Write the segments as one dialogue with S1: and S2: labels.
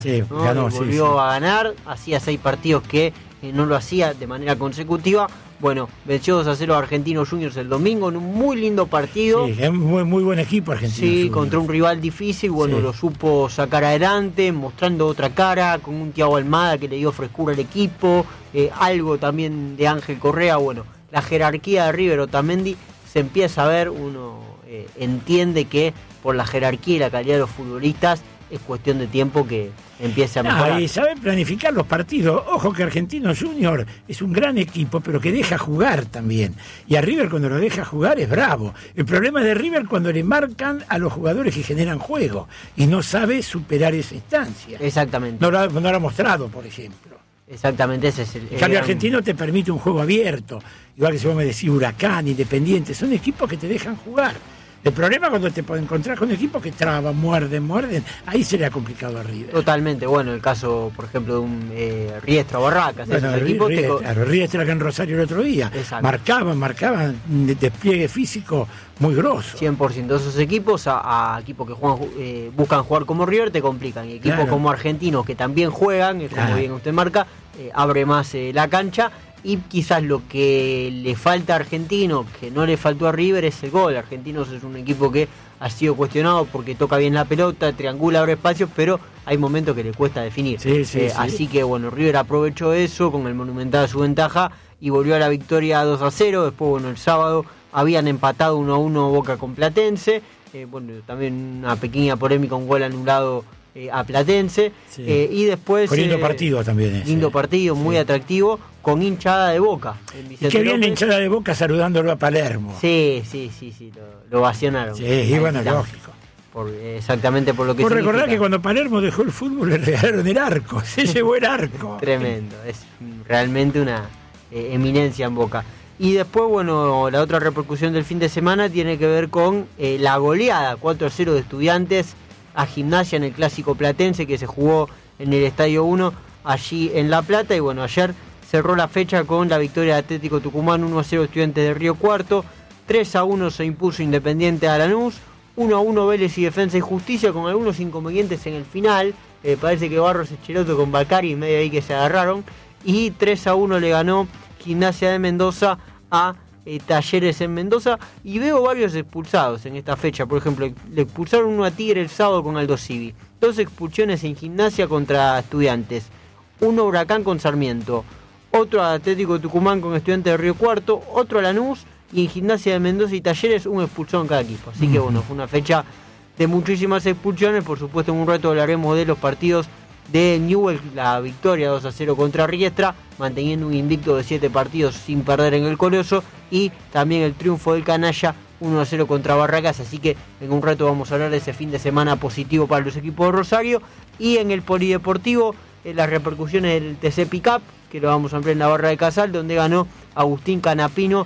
S1: Sí,
S2: ¿no?
S1: ganó,
S2: volvió a ganar, hacía 6 partidos que no lo hacía de manera consecutiva. Bueno, venció 2-0 a Argentinos Juniors el domingo en un muy lindo partido.
S1: Sí, es muy buen equipo Argentinos Juniors.
S2: Contra un rival difícil, bueno, lo supo sacar adelante, mostrando otra cara, con un Thiago Almada que le dio frescura al equipo, algo también de Ángel Correa. Bueno, la jerarquía de River Otamendi se empieza a ver, uno entiende que por la jerarquía y la calidad de los futbolistas es cuestión de tiempo que empiece a mejorar.
S1: Y sabe planificar los partidos. Ojo que Argentinos Juniors es un gran equipo, pero que deja jugar también. Y a River cuando lo deja jugar es bravo. El problema de River cuando le marcan a los jugadores que generan juego y no sabe superar esa instancia.
S2: Exactamente.
S1: No lo ha mostrado, por ejemplo.
S2: Exactamente, ese es el...
S1: En cambio, Argentino te permite un juego abierto. Igual que si vos me decís Huracán, Independiente, son equipos que te dejan jugar. El problema es cuando te puedes encontrar con equipos que traban, muerden, ahí sería complicado a River.
S2: Totalmente, bueno, el caso, por ejemplo, de un Riestra o Barracas.
S1: Bueno, Riestra acá en Rosario el otro día.
S2: Exacto.
S1: Marcaban despliegue físico muy grosso.
S2: 100%. Esos equipos, a equipos que juegan, buscan jugar como River, te complican. Y equipos como Argentinos, que también juegan, como bien usted marca, abre más la cancha. Y quizás lo que le falta a Argentino, que no le faltó a River, es el gol. Argentinos es un equipo que ha sido cuestionado porque toca bien la pelota, triangula, abre espacios, pero hay momentos que le cuesta definir. Así que bueno, River aprovechó eso con el Monumental a su ventaja y volvió a la victoria 2-0. Después, bueno, el sábado habían empatado 1-1 Boca con Platense. Bueno, también una pequeña polémica, un gol anulado a Platense. Y después...
S1: Con lindo partido también ese.
S2: Lindo partido, muy atractivo, con hinchada de Boca.
S1: Y qué bien la hinchada de Boca saludándolo a Palermo.
S2: Sí, lo ovacionaron.
S1: Sí, y bueno, lógico.
S2: Exactamente por lo que
S1: por
S2: significa.
S1: Recordar que cuando Palermo dejó el fútbol le regalaron el arco, se llevó el arco.
S2: Tremendo, es realmente una eminencia en Boca. Y después, bueno, la otra repercusión del fin de semana tiene que ver con la goleada 4-0 de Estudiantes a Gimnasia en el Clásico Platense que se jugó en el Estadio 1 allí en La Plata. Y bueno, ayer cerró la fecha con la victoria de Atlético Tucumán 1-0 Estudiantes de Río Cuarto, 3-1 se impuso Independiente a Lanús, 1-1 Vélez y Defensa y Justicia con algunos inconvenientes en el final. Parece que Barros Echeloto con Bacari medio ahí que se agarraron, y 3-1 le ganó Gimnasia de Mendoza a Talleres en Mendoza. Y veo varios expulsados en esta fecha. Por ejemplo, le expulsaron uno a Tigre el sábado con Aldo Civi, 2 expulsiones en Gimnasia contra Estudiantes, 1 Huracán con Sarmiento, otro a Atlético Tucumán con Estudiantes de Río Cuarto, otro a Lanús, y en Gimnasia de Mendoza y Talleres un expulsón en cada equipo. Así que bueno, fue una fecha de muchísimas expulsiones. Por supuesto, en un rato hablaremos de los partidos de Newell, la victoria 2-0 contra Riestra, manteniendo un invicto de 7 partidos sin perder en el Coloso, y también el triunfo del Canalla 1-0 contra Barracas. Así que en un rato vamos a hablar de ese fin de semana positivo para los equipos de Rosario. Y en el polideportivo, las repercusiones del TC Pickup, que lo vamos a ampliar en la Barra de Casal, donde ganó Agustín Canapino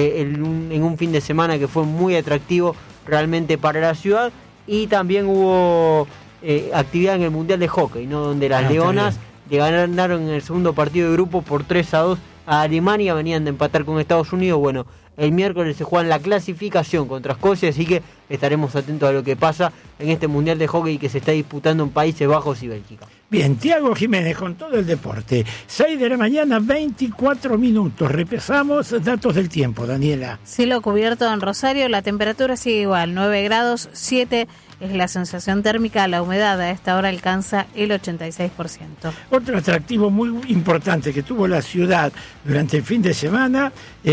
S2: en un fin de semana que fue muy atractivo realmente para la ciudad. Y también hubo actividad en el Mundial de Hockey, ¿no? Donde las Leonas le ganaron en el segundo partido de grupo por 3-2 a Alemania, venían de empatar con Estados Unidos. Bueno, el miércoles se juega la clasificación contra Escocia, así que estaremos atentos a lo que pasa en este Mundial de Hockey que se está disputando en Países Bajos y Bélgica.
S1: Bien, Tiago Jiménez con todo el deporte. 6 de la mañana, 24 minutos. Repasamos datos del tiempo, Daniela.
S3: Cielo cubierto en Rosario, la temperatura sigue igual, 9 grados, 7 es la sensación térmica, la humedad a esta hora alcanza el 86%.
S1: Otro atractivo muy importante que tuvo la ciudad durante el fin de semana,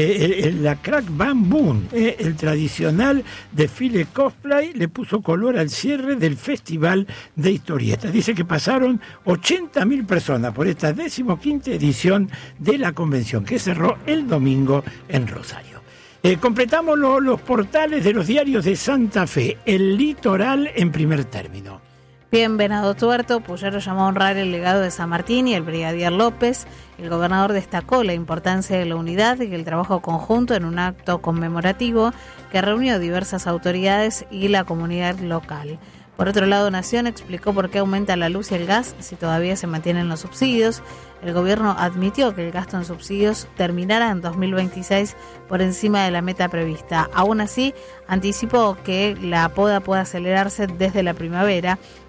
S1: la Crack Bam Boom, el tradicional desfile cosplay, le puso color al cierre del Festival de Historietas. Dice que pasaron 80.000 personas por esta 15ª edición de la convención que cerró el domingo en Rosario. Completamos los portales de los diarios de Santa Fe. El Litoral en primer término.
S3: Bien, Venado Tuerto, Puyaro llamó a honrar el legado de San Martín y el brigadier López. El gobernador destacó la importancia de la unidad y el trabajo conjunto en un acto conmemorativo que reunió diversas autoridades y la comunidad local. Por otro lado, Nación explicó por qué aumenta la luz y el gas si todavía se mantienen los subsidios. El gobierno admitió que el gasto en subsidios terminará en 2026 por encima de la meta prevista. Aún así, anticipó que la poda puede acelerarse desde la primavera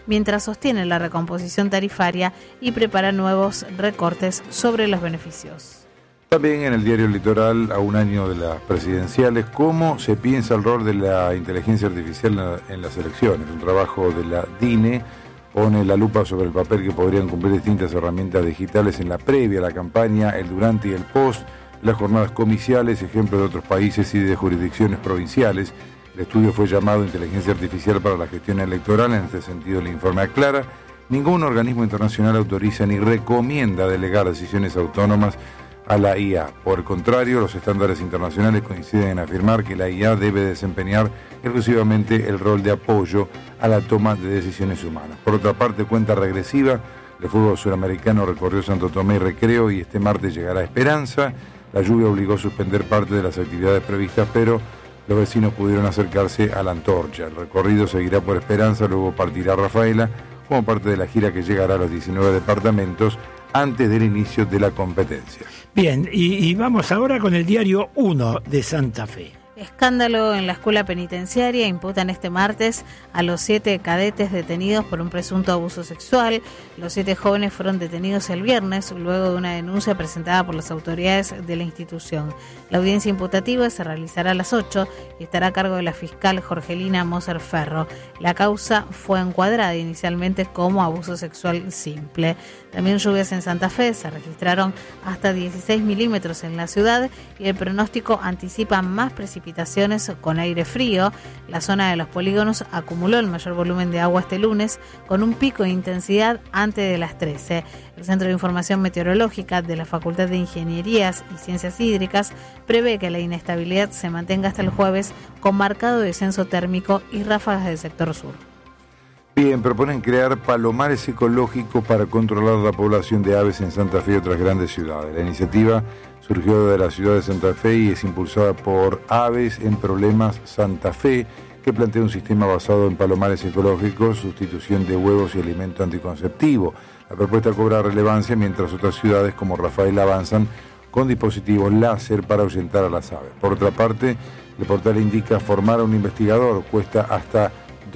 S3: mientras sostiene la recomposición tarifaria y prepara nuevos recortes sobre los beneficios.
S4: También en el diario Litoral, a un año de las presidenciales, cómo se piensa el rol de la inteligencia artificial en las elecciones. Un trabajo de la DINE pone la lupa sobre el papel que podrían cumplir distintas herramientas digitales en la previa, la campaña, el durante y el post, las jornadas comiciales, ejemplos de otros países y de jurisdicciones provinciales. El estudio fue llamado Inteligencia Artificial para la Gestión Electoral. En este sentido, el informe aclara: ningún organismo internacional autoriza ni recomienda delegar decisiones autónomas a la IA. Por el contrario, los estándares internacionales coinciden en afirmar que la IA debe desempeñar exclusivamente el rol de apoyo a la toma de decisiones humanas. Por otra parte, cuenta regresiva, el fútbol suramericano recorrió Santo Tomé y Recreo y este martes llegará a Esperanza. La lluvia obligó a suspender parte de las actividades previstas, pero los vecinos pudieron acercarse a la antorcha. El recorrido seguirá por Esperanza, luego partirá a Rafaela como parte de la gira que llegará a los 19 departamentos antes del inicio de la competencia.
S1: Bien, y vamos ahora con el diario 1 de Santa Fe.
S3: Escándalo en la escuela penitenciaria. Imputan este martes a los 7 cadetes detenidos por un presunto abuso sexual. Los 7 jóvenes fueron detenidos el viernes luego de una denuncia presentada por las autoridades de la institución. La audiencia imputativa se realizará a las 8 y estará a cargo de la fiscal Jorgelina Moser Ferro. La causa fue encuadrada inicialmente como abuso sexual simple. También lluvias en Santa Fe. Se registraron hasta 16 milímetros en la ciudad y el pronóstico anticipa más precipitaciones con aire frío. La zona de los polígonos acumuló el mayor volumen de agua este lunes, con un pico de intensidad antes de las 13. El Centro de Información Meteorológica de la Facultad de Ingenierías y Ciencias Hídricas prevé que la inestabilidad se mantenga hasta el jueves, con marcado descenso térmico y ráfagas del sector sur.
S4: Bien, proponen crear palomares ecológicos para controlar la población de aves en Santa Fe y otras grandes ciudades. La iniciativa surgió de la ciudad de Santa Fe y es impulsada por Aves en Problemas Santa Fe, que plantea un sistema basado en palomares ecológicos, sustitución de huevos y alimento anticonceptivo. La propuesta cobra relevancia mientras otras ciudades como Rafaela avanzan con dispositivos láser para ahuyentar a las aves. Por otra parte, el portal indica formar a un investigador cuesta hasta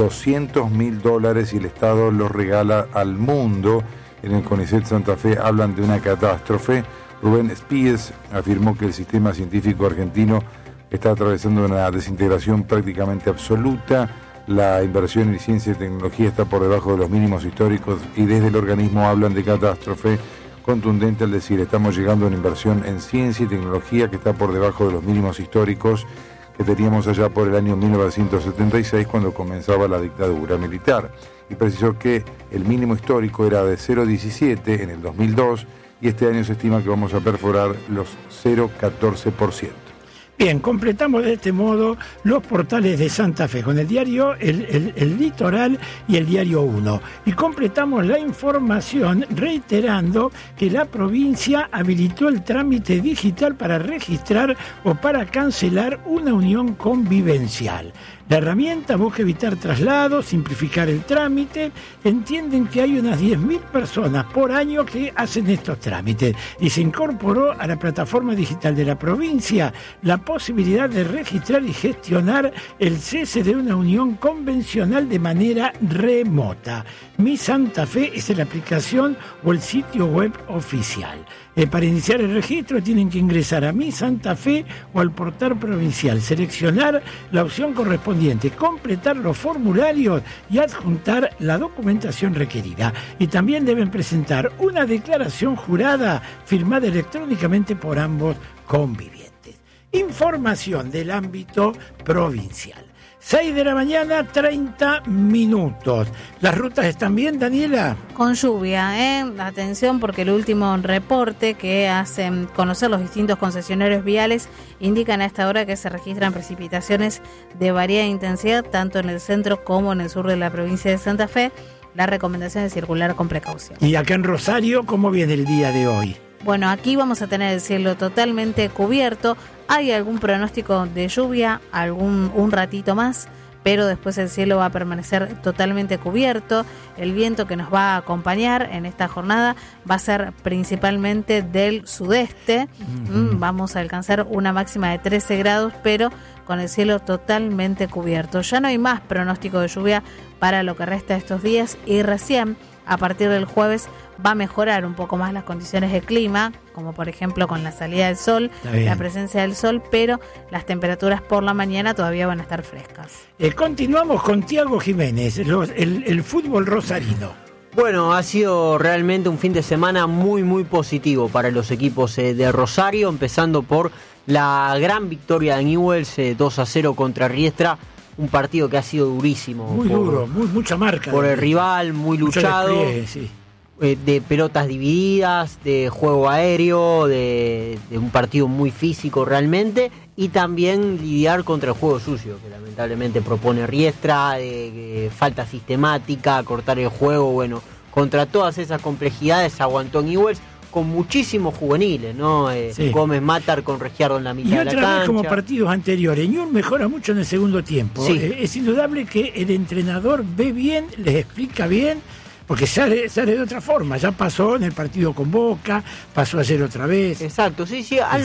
S4: $200.000 y el Estado los regala al mundo. En el CONICET Santa Fe hablan de una catástrofe. Rubén Spies afirmó que el sistema científico argentino está atravesando una desintegración prácticamente absoluta. La inversión en ciencia y tecnología está por debajo de los mínimos históricos y desde el organismo hablan de catástrofe contundente al decir: estamos llegando a una inversión en ciencia y tecnología que está por debajo de los mínimos históricos que teníamos allá por el año 1976, cuando comenzaba la dictadura militar. Y precisó que el mínimo histórico era de 0,17 en el 2002 y este año se estima que vamos a perforar los 0,14%.
S1: Bien, completamos de este modo los portales de Santa Fe con el diario el Litoral y el diario 1. Y completamos la información reiterando que la provincia habilitó el trámite digital para registrar o para cancelar una unión convivencial. La herramienta busca evitar traslados, simplificar el trámite. Entienden que hay unas 10.000 personas por año que hacen estos trámites y se incorporó a la plataforma digital de la provincia la posibilidad de registrar y gestionar el cese de una unión convencional de manera remota. Mi Santa Fe es la aplicación o el sitio web oficial. Para iniciar el registro tienen que ingresar a Mi Santa Fe o al portal provincial, seleccionar la opción correspondiente, completar los formularios y adjuntar la documentación requerida. Y también deben presentar una declaración jurada firmada electrónicamente por ambos convivientes. Información del ámbito provincial. 6 de la mañana, 30 minutos. ¿Las rutas están bien, Daniela?
S3: Con lluvia, Atención, porque el último reporte que hacen conocer los distintos concesionarios viales indican a esta hora que se registran precipitaciones de variada intensidad, tanto en el centro como en el sur de la provincia de Santa Fe. La recomendación es circular con precaución.
S1: ¿Y acá en Rosario, cómo viene el día de hoy?
S3: Bueno, aquí vamos a tener el cielo totalmente cubierto. Hay algún pronóstico de lluvia, un ratito más, pero después el cielo va a permanecer totalmente cubierto. El viento que nos va a acompañar en esta jornada va a ser principalmente del sudeste. Vamos a alcanzar una máxima de 13 grados, pero con el cielo totalmente cubierto. Ya no hay más pronóstico de lluvia para lo que resta de estos días y recién a partir del jueves va a mejorar un poco más las condiciones de clima, como por ejemplo con la salida del sol, la presencia del sol, pero las temperaturas por la mañana todavía van a estar frescas.
S1: Continuamos con Tiago Jiménez, el fútbol rosarino.
S2: Bueno, ha sido realmente un fin de semana muy muy positivo para los equipos de Rosario, empezando por la gran victoria de Newell's 2-0 contra Riestra, un partido que ha sido durísimo.
S1: Muy duro, mucha marca.
S2: Por el rival, muy luchado,
S1: sí.
S2: De pelotas divididas, de juego aéreo, de un partido muy físico realmente, y también lidiar contra el juego sucio, que lamentablemente propone Riestra, falta sistemática, cortar el juego, bueno, contra todas esas complejidades aguantó Newell's con muchísimos juveniles, ¿no?
S1: Sí.
S2: Gómez Matar con Regiardo en la mitad de la cancha.
S1: Y otra vez, como partidos anteriores, Newell's mejora mucho en el segundo tiempo.
S2: Sí.
S1: Es indudable que el entrenador ve bien, les explica bien, porque sale de otra forma. Ya pasó en el partido con Boca, pasó ayer otra vez.
S2: Exacto, sí,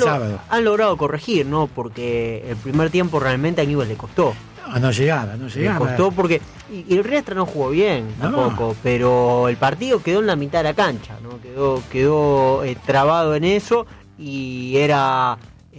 S2: han logrado corregir, ¿no? Porque el primer tiempo realmente a Newell's le costó.
S1: No llegaba.
S2: Le costó porque y el Riestra no jugó bien tampoco, pero el partido quedó en la mitad de la cancha, ¿no? Quedó trabado en eso y era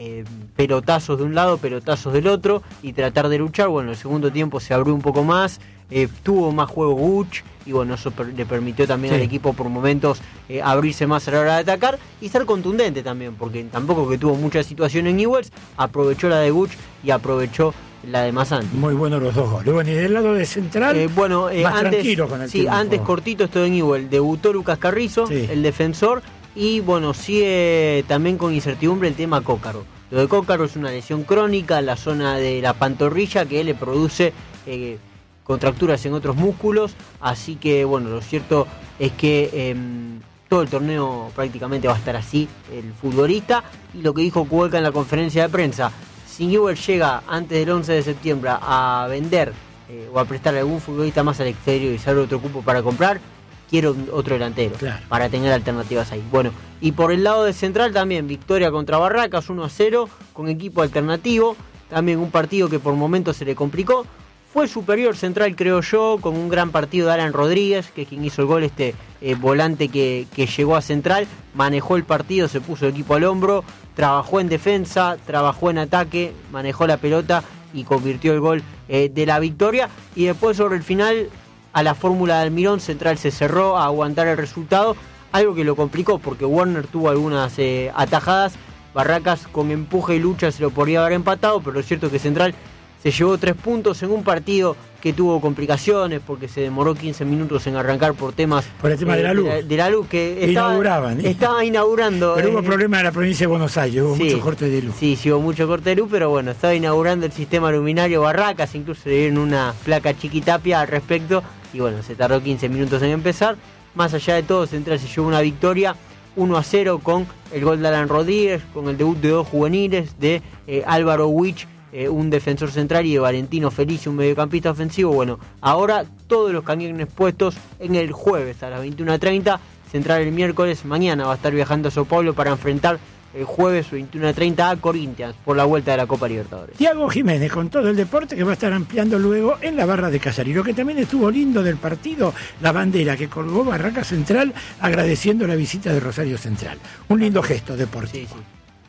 S2: pelotazos de un lado, pelotazos del otro y tratar de luchar. Bueno, el segundo tiempo se abrió un poco más, tuvo más juego Guch y bueno, eso le permitió también al equipo por momentos abrirse más a la hora de atacar y ser contundente también, porque tampoco que tuvo muchas situaciones en Newell's, aprovechó la de Guch y aprovechó la de Masanti.
S1: Muy buenos los dos goles. Bueno, y del lado de Central, más tranquilo con el tiempo.
S2: Antes cortito esto de Newell's, debutó Lucas Carrizo, el defensor, y bueno, sigue también con incertidumbre el tema Cócaro. Lo de Cócaro es una lesión crónica en la zona de la pantorrilla que le produce contracturas en otros músculos, así que bueno, lo cierto es que todo el torneo prácticamente va a estar así el futbolista, y lo que dijo Cueca en la conferencia de prensa: si Newell's llega antes del 11 de septiembre a vender o a prestar algún futbolista más al exterior y sale otro cupo para comprar, quiero otro delantero, para tener alternativas ahí. Bueno, y por el lado de Central también, victoria contra Barracas 1-0 con equipo alternativo, también un partido que por momentos se le complicó. Fue superior Central, creo yo, con un gran partido de Alan Rodríguez, que es quien hizo el gol, volante que llegó a Central, manejó el partido, se puso el equipo al hombro, trabajó en defensa, trabajó en ataque, manejó la pelota y convirtió el gol de la victoria. Y después sobre el final, a la fórmula de Almirón, Central se cerró a aguantar el resultado, algo que lo complicó porque Warner tuvo algunas atajadas. Barracas con empuje y lucha se lo podría haber empatado, pero lo cierto es que Central se llevó 3 puntos en un partido que tuvo complicaciones porque se demoró 15 minutos en arrancar por temas...
S1: Por el tema de la luz.
S2: De la luz que estaba inaugurando...
S1: Pero hubo problemas en la provincia de Buenos Aires, hubo mucho corte de luz.
S2: Sí, hubo mucho corte de luz, pero bueno, estaba inaugurando el sistema luminario Barracas, incluso le dieron una placa Chiquitapia al respecto, y bueno, se tardó 15 minutos en empezar. Más allá de todo, Central se llevó una victoria 1-0 con el gol de Alan Rodríguez, con el debut de 2 juveniles, de Álvaro Wich, un defensor central, y de Valentino Felici, un mediocampista ofensivo. Bueno, ahora todos los cañones puestos en el jueves a las 21:30, Central el miércoles, mañana va a estar viajando a Sao Paulo para enfrentar el jueves 21:30 a Corinthians por la vuelta de la Copa Libertadores.
S1: Tiago Jiménez con todo el deporte, que va a estar ampliando luego en la barra de Casarí. Lo que también estuvo lindo del partido, la bandera que colgó Barracas Central agradeciendo la visita de Rosario Central. Un lindo gesto deportivo.
S2: Sí.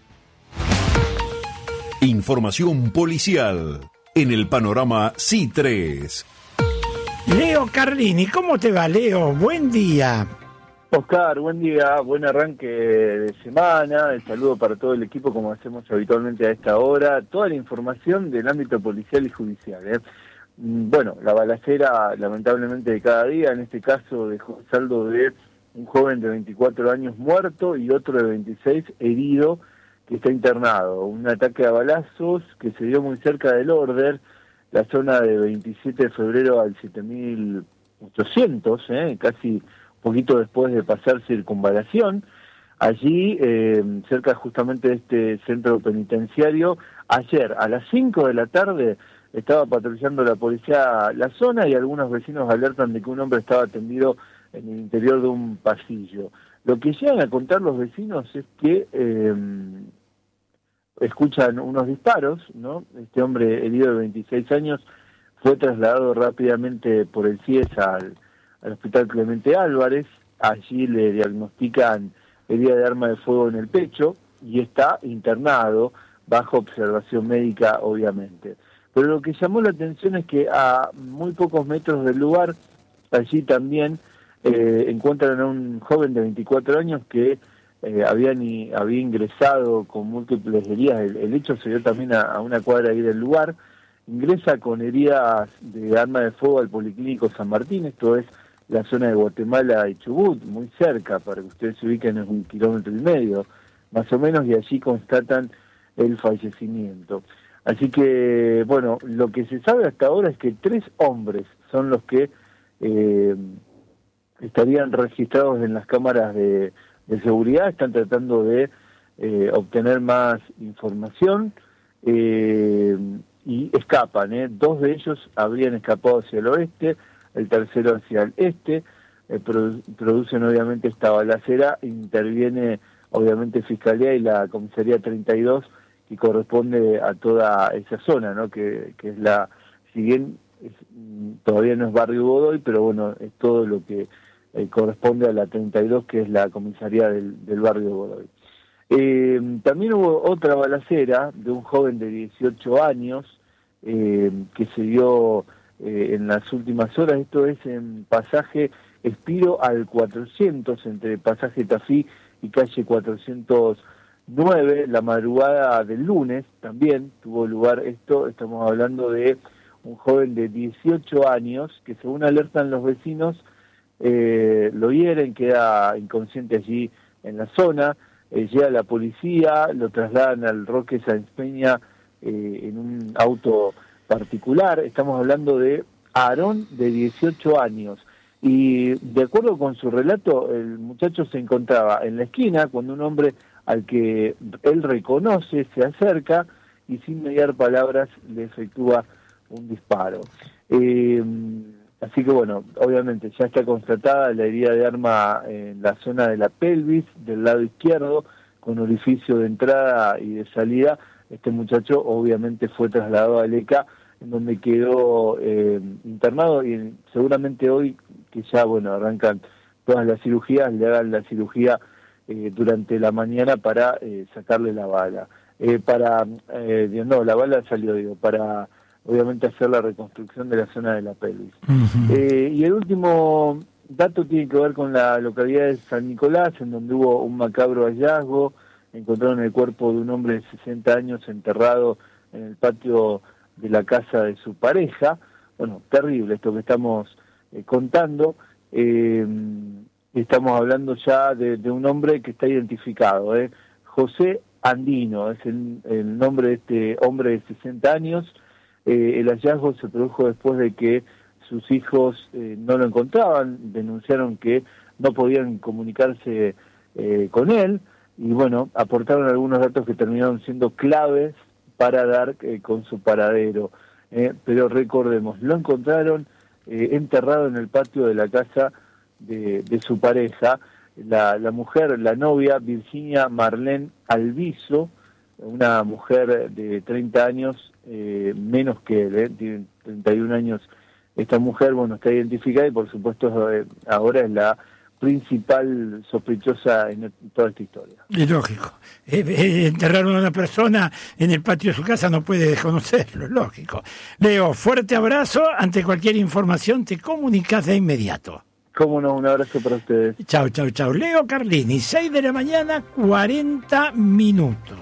S5: Información policial en el panorama C3.
S1: Leo Carlini, ¿cómo te va, Leo? Buen día.
S6: Oscar, buen día, buen arranque de semana, el saludo para todo el equipo como hacemos habitualmente a esta hora, toda la información del ámbito policial y judicial. Bueno, la balacera lamentablemente de cada día, en este caso dejó saldo de un joven de 24 años muerto y otro de 26 herido que está internado. Un ataque a balazos que se dio muy cerca del Order, la zona de 27 de febrero al 7800, casi poquito después de pasar Circunvalación, allí cerca justamente de este centro penitenciario. Ayer a las 5 de la tarde estaba patrullando la policía la zona y algunos vecinos alertan de que un hombre estaba tendido en el interior de un pasillo. Lo que llegan a contar los vecinos es que escuchan unos disparos, ¿no? Este hombre herido de 26 años fue trasladado rápidamente por el CIES al Hospital Clemente Álvarez. Allí le diagnostican herida de arma de fuego en el pecho y está internado bajo observación médica, obviamente. Pero lo que llamó la atención es que a muy pocos metros del lugar, allí también encuentran a un joven de 24 años que había ingresado con múltiples heridas. El hecho se dio también a una cuadra ahí del lugar. Ingresa con heridas de arma de fuego al Policlínico San Martín, esto es la zona de Guatemala y Chubut, muy cerca, para que ustedes se ubiquen, es 1,5 kilómetros más o menos, y allí constatan el fallecimiento. Así que, bueno, lo que se sabe hasta ahora es que 3 hombres son los que estarían registrados en las cámaras de seguridad. Están tratando de obtener más información y escapan. 2 de ellos habrían escapado hacia el oeste, el tercero hacia el este. Producen obviamente esta balacera, interviene obviamente Fiscalía y la Comisaría 32, que corresponde a toda esa zona, ¿no? Que es la, si bien todavía no es Barrio Godoy, pero bueno, es todo lo que corresponde a la 32, que es la comisaría del Barrio Godoy. También hubo otra balacera de un joven de 18 años que se dio en las últimas horas. Esto es en pasaje Espiro al 400, entre pasaje Tafí y calle 409, la madrugada del lunes también tuvo lugar esto. Estamos hablando de un joven de 18 años que, según alertan los vecinos, lo hieren, queda inconsciente allí en la zona. Llega la policía, lo trasladan al Roque Sáenz Peña en un auto particular. Estamos hablando de Aarón, de 18 años. Y de acuerdo con su relato, el muchacho se encontraba en la esquina cuando un hombre al que él reconoce se acerca y, sin mediar palabras, le efectúa un disparo. Así que bueno, obviamente ya está constatada la herida de arma en la zona de la pelvis, del lado izquierdo, con orificio de entrada y de salida. Este muchacho obviamente fue trasladado a ECA, en donde quedó internado, y seguramente hoy, que ya bueno arrancan todas las cirugías, le hagan la cirugía durante la mañana para sacarle la bala. La bala salió, para obviamente hacer la reconstrucción de la zona de la pelvis.
S1: Uh-huh.
S6: Y el último dato tiene que ver con la localidad de San Nicolás, en donde hubo un macabro hallazgo. Encontraron el cuerpo de un hombre de 60 años enterrado en el patio de la casa de su pareja. Bueno, terrible esto que estamos contando. Estamos hablando ya de un hombre que está identificado, José Andino, es el nombre de este hombre de 60 años. El hallazgo se produjo después de que sus hijos no lo encontraban, denunciaron que no podían comunicarse con él, y bueno, aportaron algunos datos que terminaron siendo claves para dar con su paradero. Pero recordemos, lo encontraron enterrado en el patio de la casa de su pareja. La mujer, la novia, Virginia Marlene Alviso, una mujer de 30 años, menos que él, tiene 31 años. Esta mujer, bueno, está identificada y por supuesto ahora es la principal sospechosa en toda esta historia.
S1: Es lógico. Enterrar a una persona en el patio de su casa no puede desconocerlo, es lógico. Leo, fuerte abrazo. Ante cualquier información te comunicas de inmediato.
S6: Cómo no, un abrazo para ustedes.
S1: Chau, chau, chau. Leo Carlini, 6 de la mañana, 40 minutos.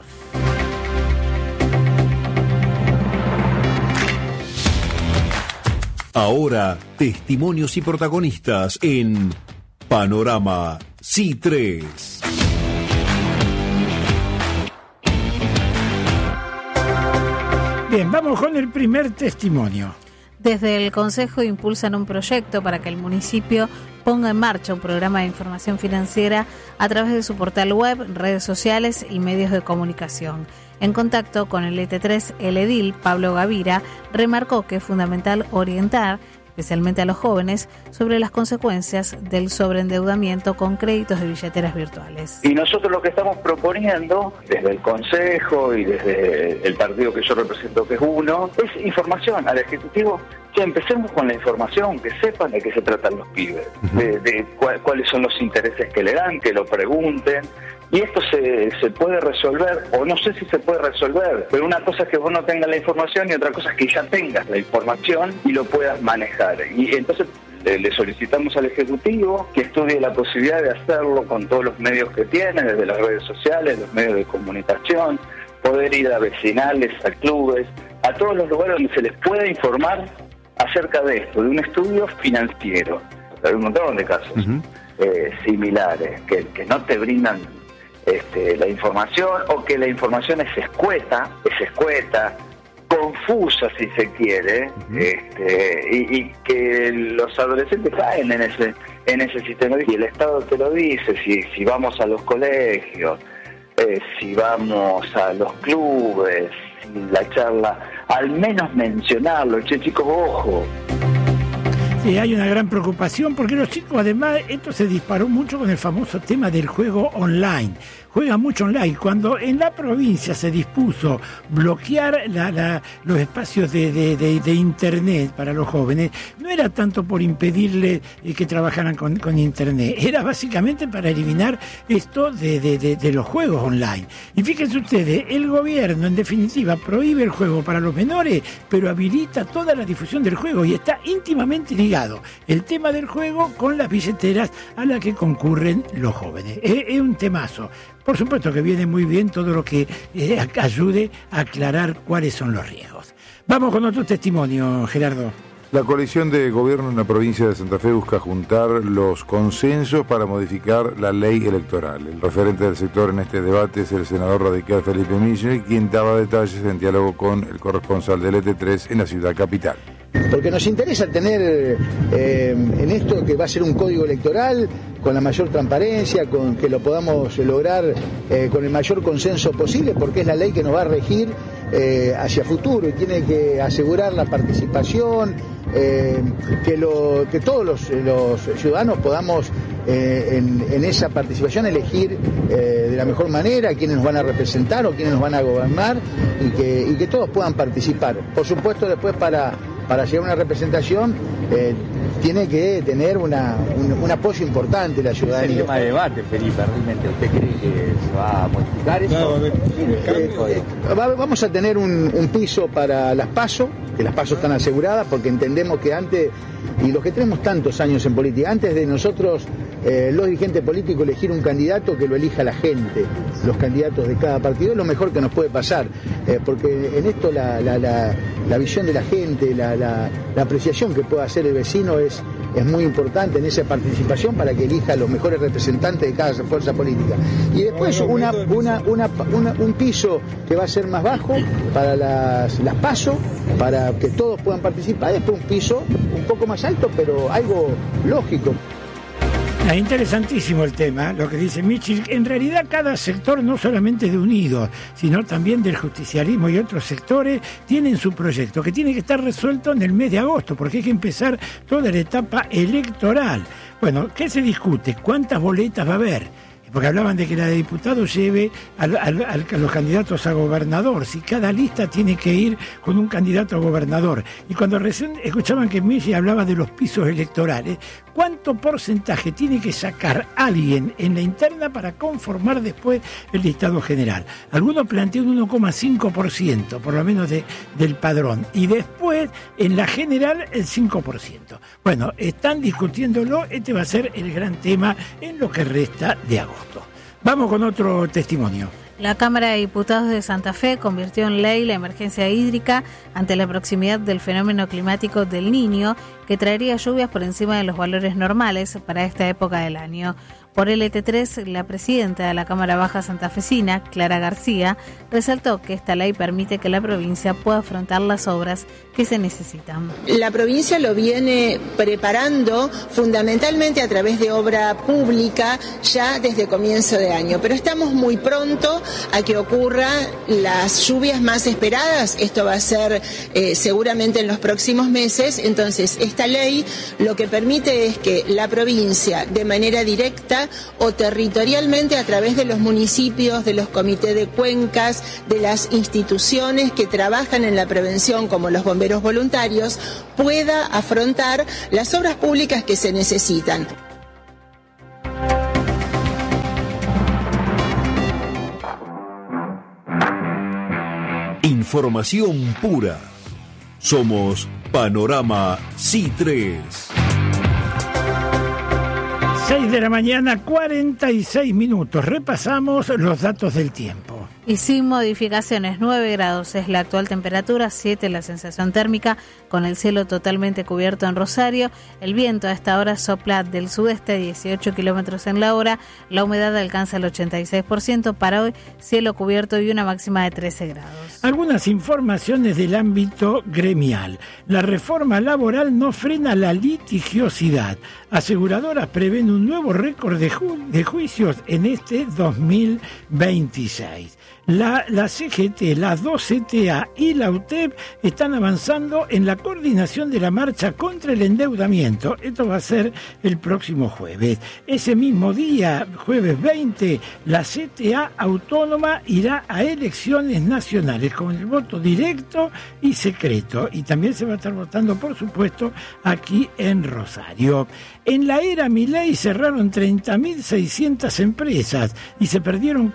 S5: Ahora, testimonios y protagonistas en Panorama C3.
S1: Bien, vamos con el primer testimonio.
S3: Desde el Consejo impulsan un proyecto para que el municipio ponga en marcha un programa de información financiera a través de su portal web, redes sociales y medios de comunicación. En contacto con el ET3, el edil Pablo Gavira remarcó que es fundamental orientar especialmente a los jóvenes, sobre las consecuencias del sobreendeudamiento con créditos de billeteras virtuales.
S7: Y nosotros lo que estamos proponiendo, desde el Consejo y desde el partido que yo represento, que es UNO, es información al Ejecutivo. Ya empecemos con la información, que sepan de qué se tratan los pibes, de cuáles son los intereses que le dan, que lo pregunten. Y esto se puede resolver, o no sé si se puede resolver, pero una cosa es que vos no tengas la información y otra cosa es que ya tengas la información y lo puedas manejar. Y entonces le solicitamos al Ejecutivo que estudie la posibilidad de hacerlo con todos los medios que tiene, desde las redes sociales, los medios de comunicación, poder ir a vecinales, a clubes, a todos los lugares donde se les pueda informar acerca de esto, de un estudio financiero. Hay un montón de casos similares que no te brindan la información, o que la información es escueta, confusa si se quiere, y que los adolescentes caen en ese sistema, y el Estado te lo dice, si vamos a los colegios, si vamos a los clubes, si la charla, al menos mencionarlo, chicos, ojo.
S1: Sí, hay una gran preocupación porque los chicos, además, esto se disparó mucho con el famoso tema del juego online. Juega mucho online. Cuando en la provincia se dispuso bloquear los espacios de internet para los jóvenes, no era tanto por impedirles que trabajaran con internet, era básicamente para eliminar esto de los juegos online. Y fíjense ustedes, el gobierno en definitiva prohíbe el juego para los menores, pero habilita toda la difusión del juego, y está íntimamente ligado el tema del juego con las billeteras a las que concurren los jóvenes. Es un temazo. Por supuesto que viene muy bien todo lo que ayude a aclarar cuáles son los riesgos. Vamos con otro testimonio, Gerardo.
S4: La coalición de gobierno en la provincia de Santa Fe busca juntar los consensos para modificar la ley electoral. El referente del sector en este debate es el senador radical Felipe Michel, quien daba detalles en diálogo con el corresponsal del ET3 en la ciudad capital.
S8: Porque nos interesa tener en esto que va a ser un código electoral con la mayor transparencia, con que lo podamos lograr con el mayor consenso posible, porque es la ley que nos va a regir hacia futuro, y tiene que asegurar la participación, que todos los ciudadanos podamos en esa participación elegir de la mejor manera quiénes nos van a representar o quiénes nos van a gobernar, y que todos puedan participar. Por supuesto, después para llegar a una representación tiene que tener un apoyo importante de la ciudadanía.
S9: Es el tema de debate, Felipe, ¿realmente usted cree que se va a modificar eso?
S8: Vamos a tener un piso para las PASO, que las PASO están aseguradas, porque entendemos que antes, y los que tenemos tantos años en política, antes de nosotros, los dirigentes políticos, elegir un candidato, que lo elija la gente, los candidatos de cada partido, es lo mejor que nos puede pasar, porque en esto la visión de la gente, la apreciación que pueda hacer el vecino es muy importante en esa participación, para que elija los mejores representantes de cada fuerza política. Y después un piso que va a ser más bajo para las PASO, para que todos puedan participar. Después un piso un poco más alto, pero algo lógico.
S1: Es interesantísimo el tema, lo que dice Michel. En realidad cada sector, no solamente de Unidos, sino también del justicialismo y otros sectores, tienen su proyecto, que tiene que estar resuelto en el mes de agosto, porque hay que empezar toda la etapa electoral. Bueno, ¿qué se discute? ¿Cuántas boletas va a haber? Porque hablaban de que la de diputados lleve a los candidatos a gobernador, si cada lista tiene que ir con un candidato a gobernador. Y cuando recién escuchaban que Michi hablaba de los pisos electorales, ¿cuánto porcentaje tiene que sacar alguien en la interna para conformar después el listado general? Algunos plantean un 1,5%, por lo menos del padrón, y después en la general el 5%. Bueno, están discutiéndolo, este va a ser el gran tema en lo que resta de agosto. Vamos con otro testimonio.
S3: La Cámara de Diputados de Santa Fe convirtió en ley la emergencia hídrica ante la proximidad del fenómeno climático del Niño, que traería lluvias por encima de los valores normales para esta época del año. Por LT3, la presidenta de la Cámara Baja santafesina, Clara García, resaltó que esta ley permite que la provincia pueda afrontar las obras que se necesitan.
S10: La provincia lo viene preparando fundamentalmente a través de obra pública ya desde comienzo de año, pero estamos muy pronto a que ocurran las lluvias más esperadas. Esto va a ser seguramente en los próximos meses. Entonces, esta ley lo que permite es que la provincia, de manera directa o territorialmente a través de los municipios, de los comités de cuencas, de las instituciones que trabajan en la prevención como los bomberos voluntarios, pueda afrontar las obras públicas que se necesitan.
S5: Información pura. Somos Panorama C3.
S1: 6 de la mañana, 46 minutos. Repasamos los datos del tiempo.
S3: Y sin modificaciones, 9 grados es la actual temperatura, 7 la sensación térmica, con el cielo totalmente cubierto en Rosario. El viento a esta hora sopla del sudeste, 18 kilómetros en la hora. La humedad alcanza el 86%. Para hoy, cielo cubierto y una máxima de 13 grados.
S1: Algunas informaciones del ámbito gremial. La reforma laboral no frena la litigiosidad. Aseguradoras prevén un nuevo récord de juicios en este 2026. La CGT, la 2CTA y la UTEP están avanzando en la coordinación de la marcha contra el endeudamiento. Esto va a ser el próximo jueves. Ese mismo día, jueves 20, la CTA autónoma irá a elecciones nacionales con el voto directo y secreto. Y también se va a estar votando, por supuesto, aquí en Rosario. En la era Milei cerraron 30.600 empresas y se perdieron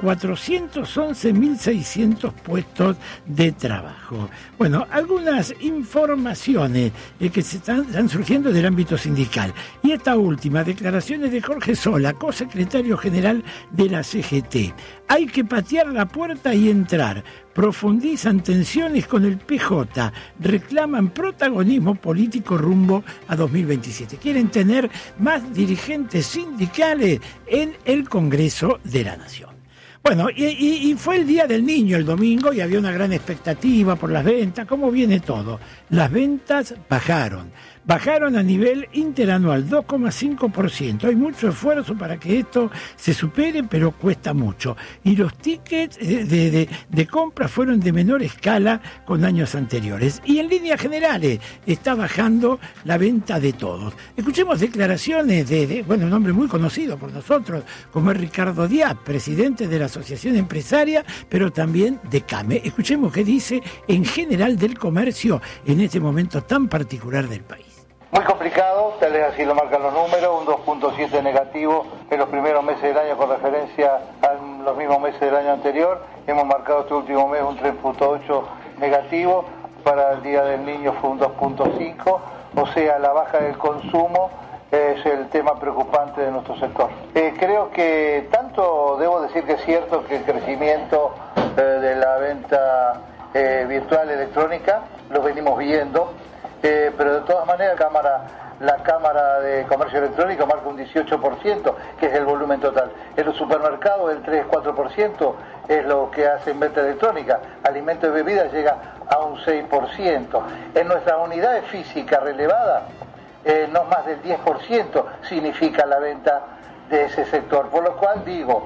S1: 411.600 puestos de trabajo. Bueno, algunas informaciones que están surgiendo del ámbito sindical. Y esta última, declaraciones de Jorge Sola, co-secretario general de la CGT. Hay que patear la puerta y entrar. Profundizan tensiones con el PJ, reclaman protagonismo político rumbo a 2027. Quieren tener más dirigentes sindicales en el Congreso de la Nación. Bueno, y fue el Día del Niño el domingo y había una gran expectativa por las ventas. ¿Cómo viene todo? Las ventas bajaron a nivel interanual 2,5%. Hay mucho esfuerzo para que esto se supere, pero cuesta mucho. Y los tickets de compra fueron de menor escala con años anteriores. Y en líneas generales está bajando la venta de todos. Escuchemos declaraciones de un hombre muy conocido por nosotros, como es Ricardo Díaz, presidente de la Asociación Empresaria, pero también de CAME. Escuchemos qué dice en general del comercio en este momento tan particular del país.
S11: Muy complicado, tal vez así lo marcan los números, un 2.7 negativo en los primeros meses del año con referencia a los mismos meses del año anterior. Hemos marcado este último mes un 3.8 negativo, para el Día del Niño fue un 2.5, o sea, la baja del consumo es el tema preocupante de nuestro sector. Creo que tanto debo decir que es cierto que el crecimiento de la venta virtual electrónica lo venimos viendo, pero de todas maneras la Cámara de Comercio Electrónico marca un 18%, que es el volumen total. En los supermercados el 3-4% es lo que hace en venta electrónica. Alimentos y bebidas llega a un 6%. En nuestras unidades físicas relevadas, no más del 10% significa la venta de ese sector. Por lo cual digo,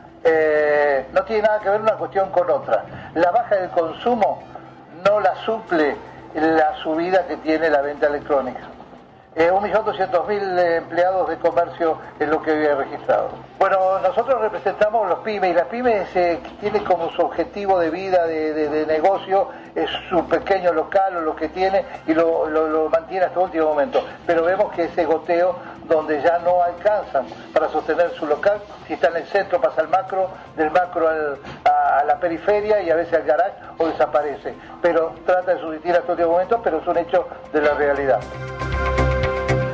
S11: no tiene nada que ver una cuestión con otra. La baja del consumo no la suple la subida que tiene la venta electrónica. 1.200.000 empleados de comercio es lo que había registrado. Bueno, nosotros representamos los pymes y las pymes tiene como su objetivo de vida, de negocio, es su pequeño local o lo que tiene y lo mantiene hasta el último momento. Pero vemos que ese goteo donde ya no alcanzan para sostener su local, si está en el centro pasa al macro, del macro a la periferia y a veces al garage o desaparece. Pero trata de subsistir hasta el último momento, pero es un hecho de la realidad.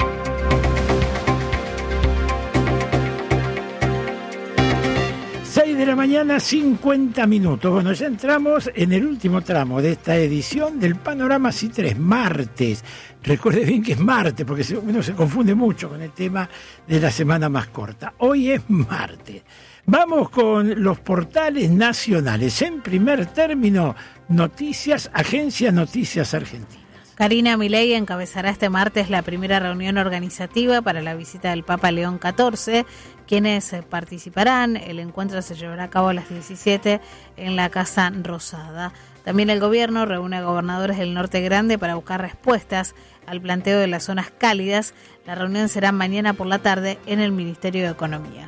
S1: 6 6 de la mañana, 50 minutos. Bueno, ya entramos en el último tramo de esta edición del Panorama C3, martes. Recuerde bien que es martes, porque uno se confunde mucho con el tema de la semana más corta. Hoy es martes. Vamos con los portales nacionales. En primer término, noticias, Agencia Noticias Argentina.
S3: Karina Milei encabezará este martes la primera reunión organizativa para la visita del Papa León XIV. Quienes participarán, el encuentro se llevará a cabo a las 17 en la Casa Rosada. También el gobierno reúne a gobernadores del Norte Grande para buscar respuestas al planteo de las zonas cálidas. La reunión será mañana por la tarde en el Ministerio de Economía.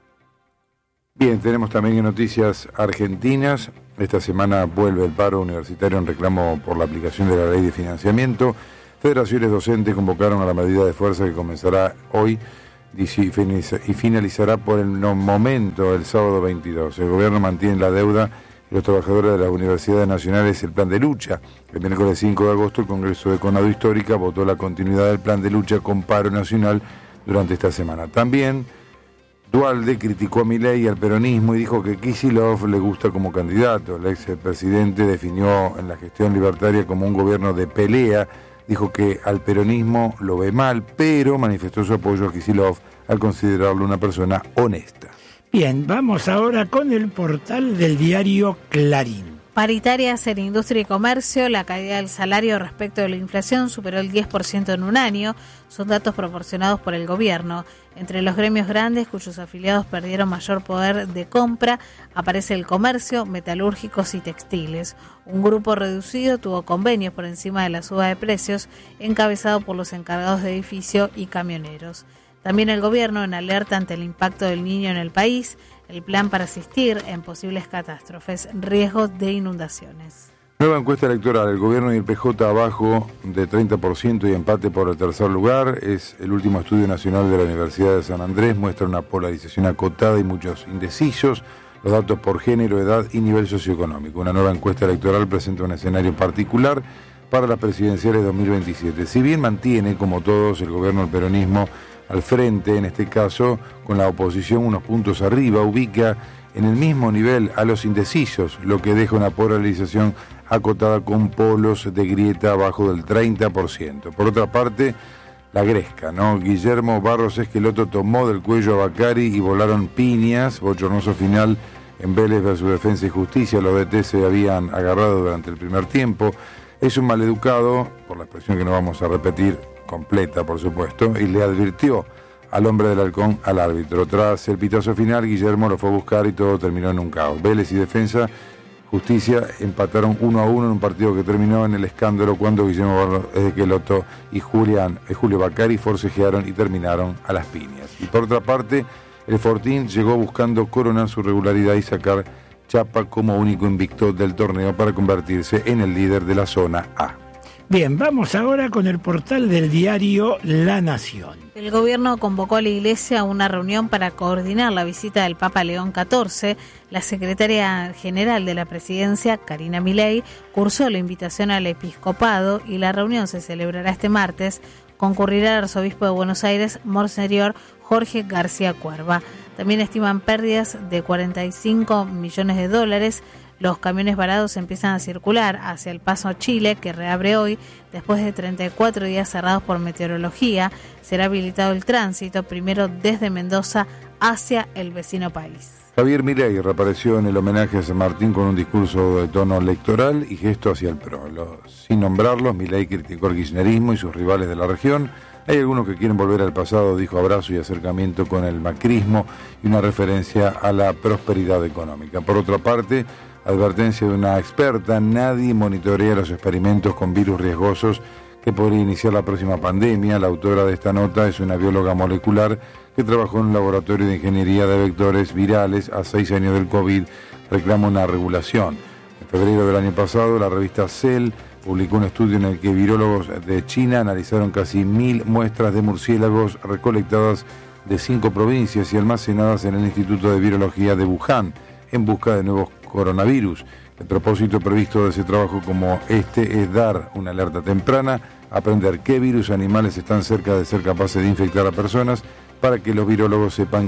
S4: Bien, tenemos también noticias argentinas. Esta semana vuelve el paro universitario en reclamo por la aplicación de la ley de financiamiento. Federaciones docentes convocaron a la medida de fuerza que comenzará hoy y finalizará por el momento el sábado 22. El gobierno mantiene la deuda y los trabajadores de las universidades nacionales el plan de lucha. El miércoles 5 de agosto el Congreso de Conado Histórica votó la continuidad del plan de lucha con paro nacional durante esta semana. También Duhalde criticó a Milei y al peronismo y dijo que Kicillof le gusta como candidato. El expresidente definió en la gestión libertaria como un gobierno de pelea. Dijo que al peronismo lo ve mal, pero manifestó su apoyo a Kicillof al considerarlo una persona honesta.
S1: Bien, vamos ahora con el portal del diario Clarín.
S3: Paritarias en industria y comercio, la caída del salario respecto de la inflación superó el 10% en un año. Son datos proporcionados por el gobierno. Entre los gremios grandes, cuyos afiliados perdieron mayor poder de compra, aparece el comercio, metalúrgicos y textiles. Un grupo reducido tuvo convenios por encima de la suba de precios, encabezado por los encargados de edificio y camioneros. También el gobierno en alerta ante el impacto del Niño en el país, el plan para asistir en posibles catástrofes, riesgos de inundaciones.
S4: Nueva encuesta electoral, el gobierno y el PJ abajo de 30% y empate por el tercer lugar. Es el último estudio nacional de la Universidad de San Andrés, muestra una polarización acotada y muchos indecisos. Los datos por género, edad y nivel socioeconómico. Una nueva encuesta electoral presenta un escenario particular para las presidenciales 2027. Si bien mantiene, como todos, el gobierno del peronismo al frente, en este caso, con la oposición unos puntos arriba, ubica en el mismo nivel a los indecisos, lo que deja una polarización acotada con polos de grieta abajo del 30%. Por otra parte, la gresca, ¿no? Guillermo Barros Esqueloto tomó del cuello a Bacari y volaron piñas, bochornoso final en Vélez versus Defensa y Justicia. Los DT se habían agarrado durante el primer tiempo. Es un maleducado, por la expresión que no vamos a repetir, completa por supuesto, y le advirtió al hombre del halcón al árbitro. Tras el pitazo final, Guillermo lo fue a buscar y todo terminó en un caos. Vélez y Defensa Justicia empataron 1-1 en un partido que terminó en el escándalo cuando Guillermo Barros Esqueloto y Julio Bacari forcejearon y terminaron a las piñas. Y por otra parte, el Fortín llegó buscando coronar su regularidad y sacar chapa como único invicto del torneo para convertirse en el líder de la zona A.
S1: Bien, vamos ahora con el portal del diario La Nación.
S3: El gobierno convocó a la Iglesia a una reunión para coordinar la visita del Papa León XIV. La secretaria general de la presidencia, Karina Milei, cursó la invitación al episcopado y la reunión se celebrará este martes. Concurrirá el arzobispo de Buenos Aires, Monseñor Jorge García Cuerva. También estiman pérdidas de $45 millones. Los camiones varados empiezan a circular hacia el Paso Chile, que reabre hoy, después de 34 días cerrados por meteorología. Será habilitado el tránsito, primero desde Mendoza hacia el vecino país.
S4: Javier Milei reapareció en el homenaje a San Martín con un discurso de tono electoral y gesto hacia el PRO. Sin nombrarlos, Milei criticó el kirchnerismo y sus rivales de la región. Hay algunos que quieren volver al pasado, dijo abrazo y acercamiento con el macrismo y una referencia a la prosperidad económica. Por otra parte, advertencia de una experta, nadie monitorea los experimentos con virus riesgosos que podría iniciar la próxima pandemia. La autora de esta nota es una bióloga molecular que trabajó en un laboratorio de ingeniería de vectores virales a 6 años del COVID, reclama una regulación. En febrero del año pasado, la revista Cell publicó un estudio en el que virólogos de China analizaron casi 1.000 muestras de murciélagos recolectadas de 5 provincias y almacenadas en el Instituto de Virología de Wuhan, en busca de nuevos coronavirus. El propósito previsto de ese trabajo como este es dar una alerta temprana, aprender qué virus animales están cerca de ser capaces de infectar a personas para que los virólogos sepan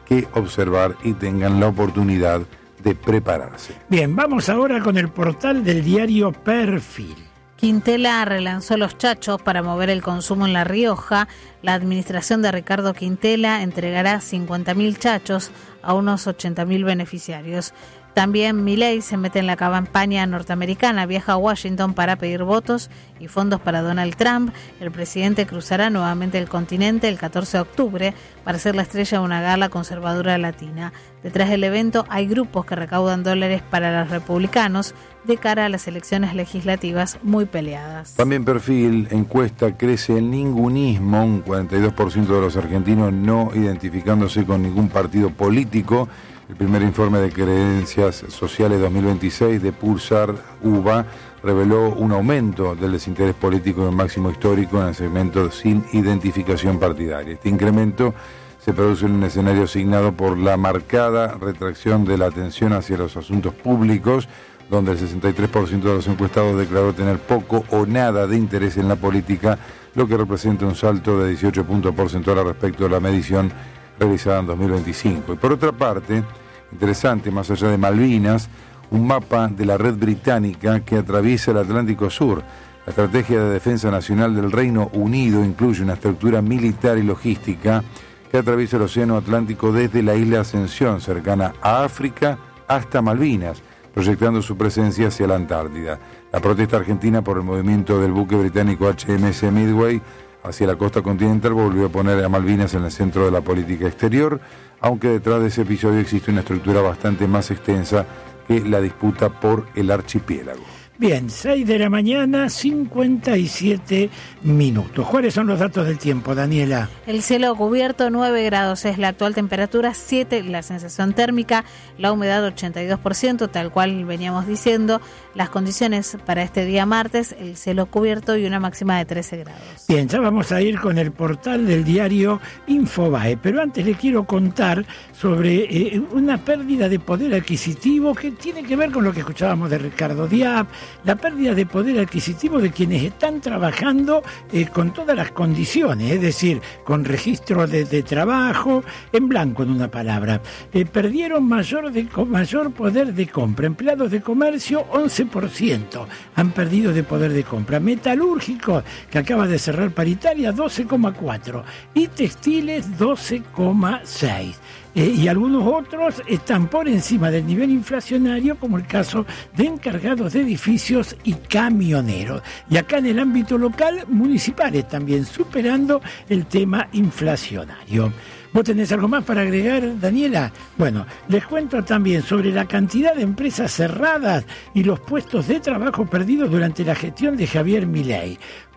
S4: que observar y tengan la oportunidad de prepararse.
S1: Bien, vamos ahora con el portal del diario Perfil.
S3: Quintela relanzó los chachos para mover el consumo en La Rioja. La administración de Ricardo Quintela entregará 50.000 chachos a unos 80.000 beneficiarios. También Milei se mete en la campaña norteamericana, viaja a Washington para pedir votos y fondos para Donald Trump. El presidente cruzará nuevamente el continente el 14 de octubre para ser la estrella de una gala conservadora latina. Detrás del evento hay grupos que recaudan dólares para los republicanos de cara a las elecciones legislativas muy peleadas.
S4: También Perfil, encuesta, crece el ningunismo, un 42% de los argentinos no identificándose con ningún partido político. El primer informe de creencias sociales 2026 de Pulsar UBA reveló un aumento del desinterés político en máximo histórico en el segmento sin identificación partidaria. Este incremento se produce en un escenario signado por la marcada retracción de la atención hacia los asuntos públicos, donde el 63% de los encuestados declaró tener poco o nada de interés en la política, lo que representa un salto de 18 puntos porcentuales respecto a la medición realizada en 2025. Y por otra parte, interesante, más allá de Malvinas, un mapa de la red británica que atraviesa el Atlántico Sur. La estrategia de defensa nacional del Reino Unido incluye una estructura militar y logística que atraviesa el Océano Atlántico desde la isla Ascensión, cercana a África, hasta Malvinas, proyectando su presencia hacia la Antártida. La protesta argentina por el movimiento del buque británico HMS Midway hacia la costa continental volvió a poner a Malvinas en el centro de la política exterior, aunque detrás de ese episodio existe una estructura bastante más extensa que la disputa por el archipiélago.
S1: Bien, 6 de la mañana, 57 minutos. ¿Cuáles son los datos del tiempo, Daniela?
S3: El cielo cubierto, 9 grados es la actual temperatura, 7 la sensación térmica, la humedad 82%, tal cual veníamos diciendo. Las condiciones para este día martes, el cielo cubierto y una máxima de 13 grados.
S1: Bien, ya vamos a ir con el portal del diario Infobae, pero antes le quiero contar sobre una pérdida de poder adquisitivo que tiene que ver con lo que escuchábamos de Ricardo Diab, la pérdida de poder adquisitivo de quienes están trabajando con todas las condiciones, es decir, con registro de trabajo, en blanco en una palabra. Perdieron mayor poder de compra. Empleados de comercio, 11% han perdido de poder de compra. Metalúrgicos, que acaba de cerrar paritaria, 12,4%. Y textiles, 12,6%. Y algunos otros están por encima del nivel inflacionario, como el caso de encargados de edificios y camioneros. Y acá en el ámbito local, municipales también superando el tema inflacionario. ¿Vos tenés algo más para agregar, Daniela? Bueno, les cuento también sobre la cantidad de empresas cerradas y los puestos de trabajo perdidos durante la gestión de Javier Milei.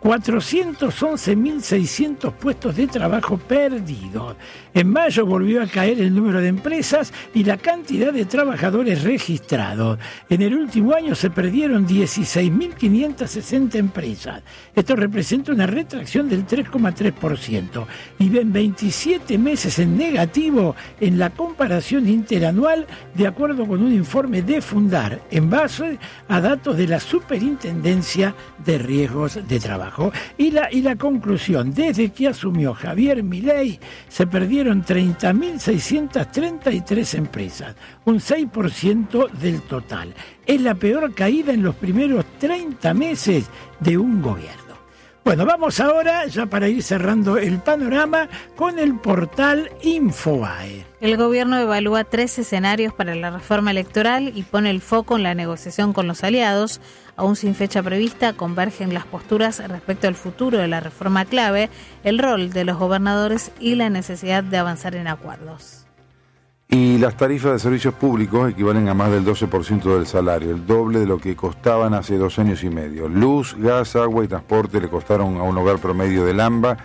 S1: 411.600 puestos de trabajo perdidos. En mayo volvió a caer el número de empresas y la cantidad de trabajadores registrados. En el último año se perdieron 16.560 empresas. Esto representa una retracción del 3,3%. Y en 27 meses en negativo en la comparación interanual, de acuerdo con un informe de Fundar, en base a datos de la Superintendencia de Riesgos de Trabajo. Y la conclusión, desde que asumió Javier Milei, se perdieron 30.633 empresas, un 6% del total. Es la peor caída en los primeros 30 meses de un gobierno. Bueno, vamos ahora, ya para ir cerrando el panorama, con el portal Infobae.
S3: El gobierno evalúa 3 escenarios para la reforma electoral y pone el foco en la negociación con los aliados. Aún sin fecha prevista, convergen las posturas respecto al futuro de la reforma clave, el rol de los gobernadores y la necesidad de avanzar en acuerdos.
S4: Y las tarifas de servicios públicos equivalen a más del 12% del salario, el doble de lo que costaban hace 2 años y medio. Luz, gas, agua y transporte le costaron a un hogar promedio del AMBA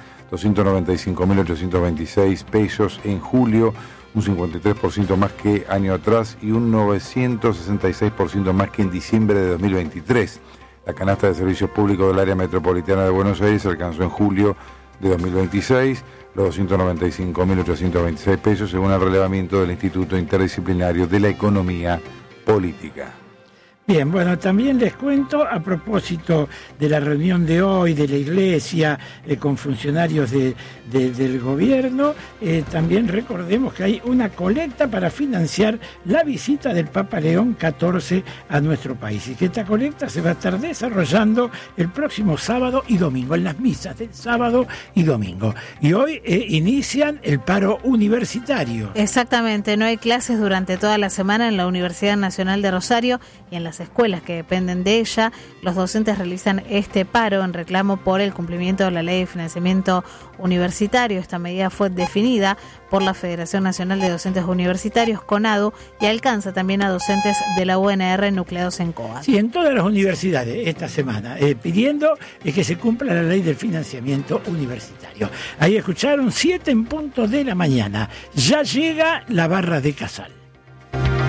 S4: 295.826 pesos en julio, un 53% más que año atrás y un 966% más que en diciembre de 2023. La canasta de servicios públicos del área metropolitana de Buenos Aires alcanzó en julio de 2026 los 295.826 pesos según el relevamiento del Instituto Interdisciplinario de la Economía Política.
S1: Bien, bueno, también les cuento a propósito de la reunión de hoy de la Iglesia con funcionarios del gobierno, también recordemos que hay una colecta para financiar la visita del Papa León XIV a nuestro país y que esta colecta se va a estar desarrollando el próximo sábado y domingo, en las misas del sábado y domingo. Y hoy inician el paro universitario.
S3: Exactamente, no hay clases durante toda la semana en la Universidad Nacional de Rosario y en las escuelas que dependen de ella. Los docentes realizan este paro en reclamo por el cumplimiento de la Ley de Financiamiento Universitario. Esta medida fue definida por la Federación Nacional de Docentes Universitarios, CONADU, y alcanza también a docentes de la UNR nucleados en COA.
S1: Sí, en todas las universidades esta semana, pidiendo que se cumpla la Ley del Financiamiento Universitario. Ahí escucharon 7 en punto de la mañana. Ya llega la barra de Casal.